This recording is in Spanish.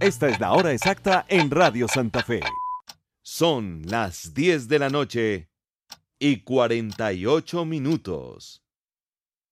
Esta es la hora exacta en Radio Santa Fe. Son las 10 de la noche y 48 minutos.